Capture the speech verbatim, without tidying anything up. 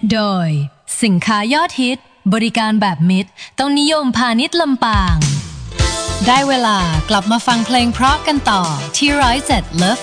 โดยสินค้ายอดฮิตบริการแบบมิตรต้องนิยมพาณิชย์ลำปางได้เวลากลับมาฟังเพลงเพราะกันต่อที่ร้อยเจ็ด Love